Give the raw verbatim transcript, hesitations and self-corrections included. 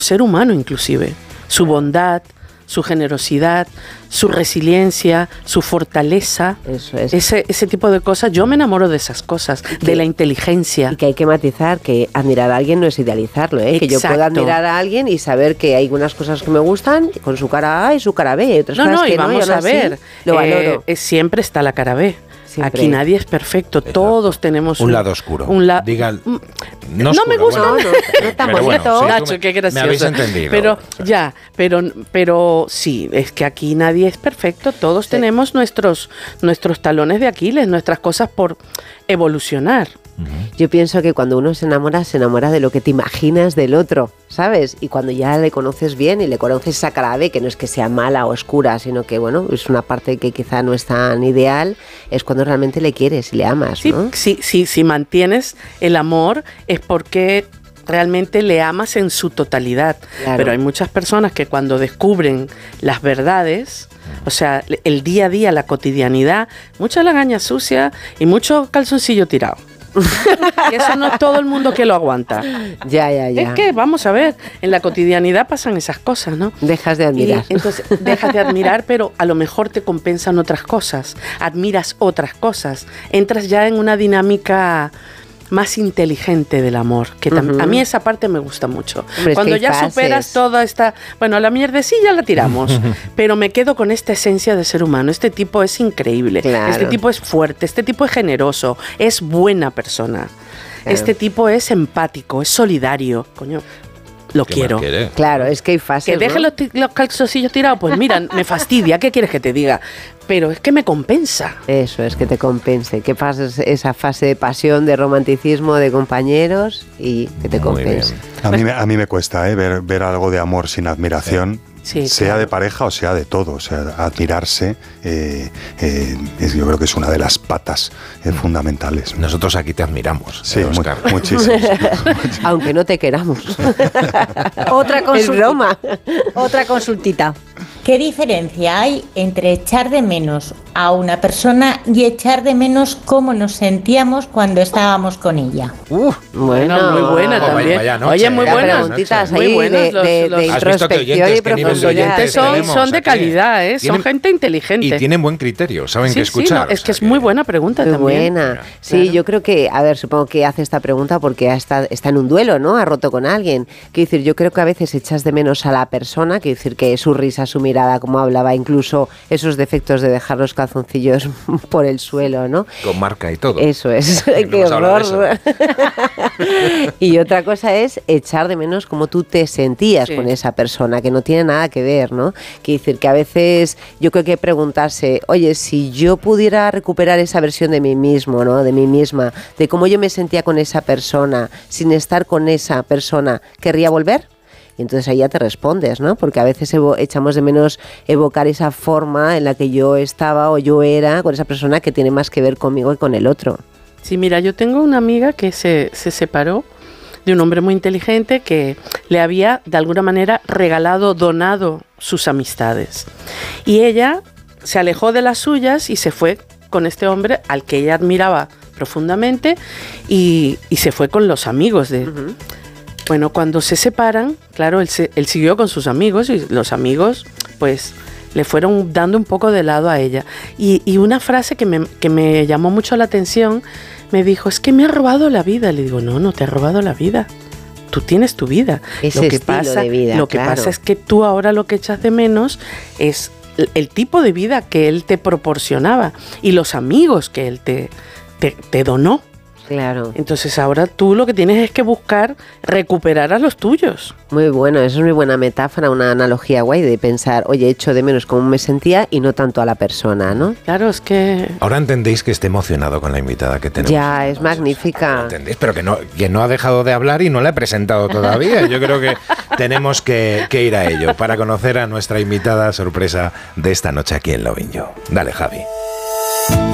ser humano inclusive, su bondad, su generosidad, su resiliencia, su fortaleza, Eso es. ese, ese tipo de cosas. Yo me enamoro de esas cosas, que, de la inteligencia. Y que hay que matizar que admirar a alguien no es idealizarlo, ¿eh? Que yo puedo admirar a alguien y saber que hay unas cosas que me gustan con su cara A y su cara B, y otras no, cosas no, que y vamos no, y a ver, lo valoro. Eh, siempre está la cara B. Siempre. Aquí nadie es perfecto, Exacto. Todos tenemos un, un lado oscuro. Un la- Diga, no, no, no oscuro, me gusta, bueno. no, no, no tan Pero bueno, bonito. sí, Nacho, me, qué gracioso. Me habéis entendido. Pero o sea. ya, pero, pero sí, es que aquí nadie es perfecto. Todos Sí. tenemos nuestros, nuestros talones de Aquiles, nuestras cosas por evolucionar. Yo pienso que cuando uno se enamora, se enamora de lo que te imaginas del otro, ¿sabes? Y cuando ya le conoces bien y le conoces esa cara B, que no es que sea mala o oscura, sino que, bueno, es una parte que quizá no es tan ideal, es cuando realmente le quieres y le amas, Sí, ¿no? sí, sí, si mantienes el amor es porque realmente le amas en su totalidad. Claro. Pero hay muchas personas que cuando descubren las verdades, o sea, el día a día, la cotidianidad, mucha lagaña sucia y mucho calzoncillo tirado. Y eso no es todo el mundo que lo aguanta. Ya, ya, ya. Es que, vamos a ver, en la cotidianidad pasan esas cosas, ¿no? Dejas de admirar. Y entonces dejas de admirar, pero a lo mejor te compensan otras cosas, admiras otras cosas, entras ya en una dinámica más inteligente del amor, que tam- Ujú. a mí esa parte me gusta mucho. Hombre, es Cuando que hay ya fases. superas toda esta, bueno, la mierdecilla la tiramos, pero me quedo con esta esencia de ser humano. Este tipo es increíble, Claro. este tipo es fuerte, este tipo es generoso, es buena persona. Claro. Este tipo es empático, es solidario, coño. Lo ¿Qué quiero. más quiere? Claro, es que hay fases, Que deje ¿no? los, ti- los calzoncillos tirados, pues mira, me fastidia, ¿qué quieres que te diga? Pero es que me compensa. Eso es, que te compense, que pases esa fase de pasión, de romanticismo, de compañeros y que te Muy compense. bien. A mí, me- a mí me cuesta ¿eh? ver, ver algo de amor sin admiración. Sí, sea claro. de pareja o sea de todo, o sea, admirarse, eh, eh, es- yo creo que es una de las patas eh, fundamentales. Nosotros aquí te admiramos, Sí, eh, mu- Óscar. muchísimo. Aunque no te queramos. Otra Es consultita. broma. Otra consultita. ¿Qué diferencia hay entre echar de menos a una persona y echar de menos cómo nos sentíamos cuando estábamos con ella? Uh, bueno, Bueno, muy buena vaya- también. vaya noche, Oye, muy ¿eh? buenas. preguntitas Muy ahí buenos de, los- de- los- de ¿Has visto qué introspección oyentes, y qué nivel de profundidad. oyentes Son, tenemos son de aquí? calidad, ¿eh? Son Tienen- gente inteligente. Y tienen buen criterio, saben Sí, qué sí, escuchar. no, es o que sea es muy buena pregunta Qué también. buena. Sí, Claro. yo creo que, a ver, supongo que hace esta pregunta porque ha está, está en un duelo, ¿no? Ha roto con alguien. Quiero decir, yo creo que a veces echas de menos a la persona, quiero decir que su risa, su mirada, como hablaba, incluso esos defectos de dejar los calzoncillos por el suelo, ¿no? Con marca y todo. Eso es, No qué hemos hablado de horror. Y otra cosa es echar de menos cómo tú te sentías Sí. con esa persona, que no tiene nada que ver, ¿no? Quiere decir que a veces yo creo que preguntarse, oye, si yo pudiera recuperar esa versión de mí mismo, ¿no? De mí misma, de cómo yo me sentía con esa persona, sin estar con esa persona, ¿querría volver? Y entonces ahí ya te respondes, ¿no? Porque a veces evo- echamos de menos evocar esa forma en la que yo estaba o yo era con esa persona que tiene más que ver conmigo que con el otro. Sí, mira, yo tengo una amiga que se, se separó de un hombre muy inteligente que le había, de alguna manera, regalado, donado sus amistades. Y ella se alejó de las suyas y se fue con este hombre al que ella admiraba profundamente y, y se fue con los amigos de... Ujú. Bueno, cuando se separan, claro, él, se- él siguió con sus amigos y los amigos, pues, le fueron dando un poco de lado a ella. Y, y una frase que me, que me llamó mucho la atención, me dijo, es que me ha robado la vida. Le digo, no, no te ha robado la vida. Tú tienes tu vida. Ese lo que estilo pasa, de vida, lo que claro. pasa es que tú ahora lo que echas de menos es el, el tipo de vida que él te proporcionaba y los amigos que él te, te, te donó. Claro. Entonces ahora tú lo que tienes es que buscar recuperar a los tuyos. Muy bueno, eso es muy buena metáfora, una analogía guay de pensar, oye, echo de menos cómo me sentía y no tanto a la persona, ¿no? Claro, es que... Ahora entendéis que esté emocionado con la invitada que tenemos. Ya, es magnífica. ¿Entendéis? Pero que no, que no ha dejado de hablar y no la he presentado todavía. Yo creo que tenemos que, que ir a ello para conocer a nuestra invitada sorpresa de esta noche aquí en Lovin' You. Dale, Javi.